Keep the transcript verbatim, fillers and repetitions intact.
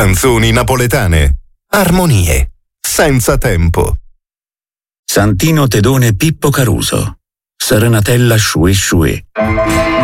Canzoni napoletane. Armonie. Senza tempo. Santino Tedone Pippo Caruso. Serenatella Shue Shue.